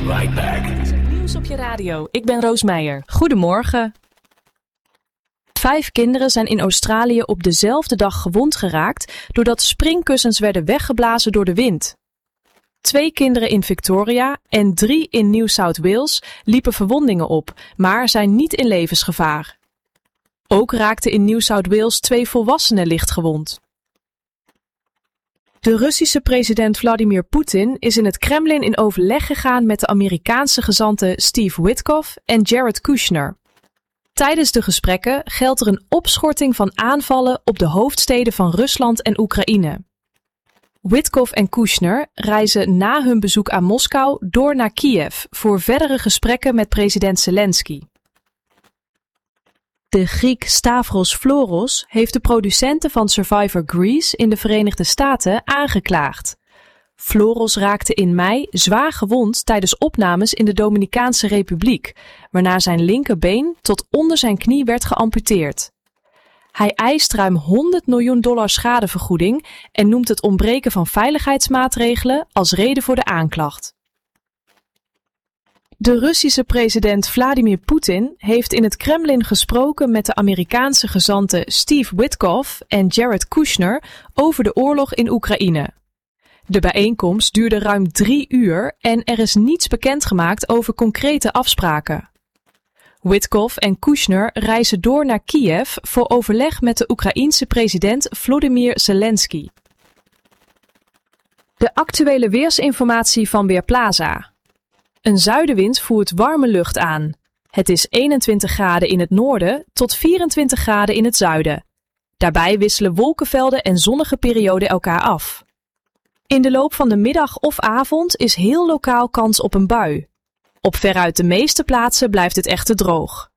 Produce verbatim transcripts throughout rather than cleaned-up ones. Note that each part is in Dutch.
right back. Nieuws op je radio. Ik ben Roos Meijer. Goedemorgen. Vijf kinderen zijn in Australië op dezelfde dag gewond geraakt doordat springkussens werden weggeblazen door de wind. Twee kinderen in Victoria en drie in New South Wales liepen verwondingen op, maar zijn niet in levensgevaar. Ook raakten in New South Wales twee volwassenen licht gewond. De Russische president Vladimir Poetin is in het Kremlin in overleg gegaan met de Amerikaanse gezanten Steve Witkoff en Jared Kushner. Tijdens de gesprekken geldt er een opschorting van aanvallen op de hoofdsteden van Rusland en Oekraïne. Witkoff en Kushner reizen na hun bezoek aan Moskou door naar Kiev voor verdere gesprekken met president Zelensky. De Griek Stavros Floros heeft de producenten van Survivor Greece in de Verenigde Staten aangeklaagd. Floros raakte in mei zwaar gewond tijdens opnames in de Dominicaanse Republiek, waarna zijn linkerbeen tot onder zijn knie werd geamputeerd. Hij eist ruim honderd miljoen dollar schadevergoeding en noemt het ontbreken van veiligheidsmaatregelen als reden voor de aanklacht. De Russische president Vladimir Poetin heeft in het Kremlin gesproken met de Amerikaanse gezanten Steve Witkoff en Jared Kushner over de oorlog in Oekraïne. De bijeenkomst duurde ruim drie uur en er is niets bekendgemaakt over concrete afspraken. Witkoff en Kushner reizen door naar Kiev voor overleg met de Oekraïense president Volodymyr Zelensky. De actuele weersinformatie van Weerplaza. Een zuidenwind voert warme lucht aan. Het is eenentwintig graden in het noorden tot vierentwintig graden in het zuiden. Daarbij wisselen wolkenvelden en zonnige perioden elkaar af. In de loop van de middag of avond is heel lokaal kans op een bui. Op veruit de meeste plaatsen blijft het echter droog.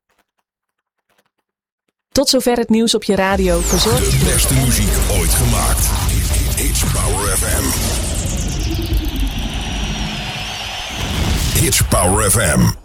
Tot zover het nieuws op je radio. Verzorgd. De beste muziek ooit gemaakt. Hits Power F M. Hits Power F M.